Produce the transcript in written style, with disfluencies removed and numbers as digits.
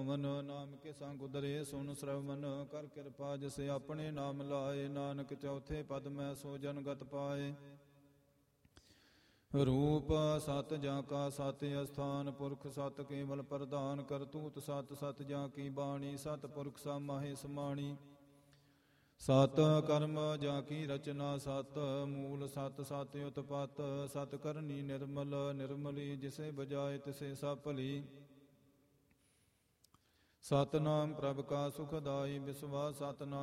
ਭਵਨ। ਨਾਮ ਕੇ ਸੰਗ ਉਦਰੇ ਸੁਨ ਸਰਵਨ, ਕਰ ਕਿਰਪਾ ਜਿਸੇ ਆਪਣੇ ਨਾਮ ਲਾਏ। ਨਾਨਕ ਚੌਥੇ ਪਦ ਮੈਂ ਸੋ ਜਨ ਗਤ ਪਾਏ। ਰੂਪ ਸਤ ਜਾਂ ਕਾ ਸਤ ਅਸਥਾਨ, ਪੁਰਖ ਸਤ ਕੇਵਲ ਪ੍ਰਧਾਨ। ਕਰਤੂਤ ਸਤ ਸਤ ਜਾਂ ਕੀ ਬਾਣੀ, ਸਤ ਪੁਰਖ ਸਮਾਹੇ ਸਮਾਣੀ। ਸਤ ਕਰਮ ਜਾਂ ਕੀ ਰਚਨਾ, ਸਤ ਮੂਲ ਸਤ ਸਤ ਉਤਪਤ। ਸਤ ਕਰਨੀ ਨਿਰਮਲ ਨਿਰਮਲੀ, ਜਿਸੇ ਬਜਾਏ ਤਿਸੇ ਸਭ ਭਲੀ। ਸਤਨਾਮ ਪ੍ਰਭ ਕਾ ਸੁਖਦਾਈ, ਵਿਸਵਾ ਸਤਨਾਮ